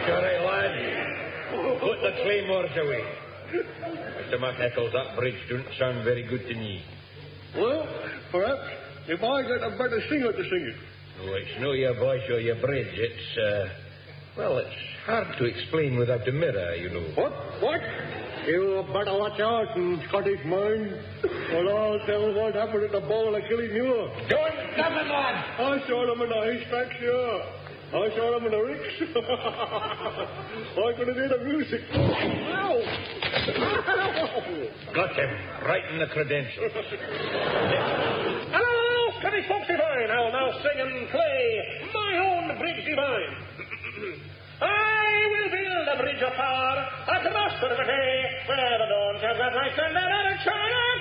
all right, lad. Put the claymores away. Mr. McEccles, that bridge don't sound very good to me. Well, perhaps if I get a better singer to sing it. Oh, it's no your voice or your bridge. It's, it's hard to explain without a mirror, you know. What? You better watch out in Scottish mind. Well, I'll tell what happened at the ball of Killinure. Don't come it, lad. I saw them in the haystack, sure. I saw them in the ricks. I could have heard the music. Ow! Got him. Right in the credentials. Hello, Scottish folks divine. I will now sing and play my own bridge divine. I will build a bridge of power across the river, where the dawn shall rise and the shine.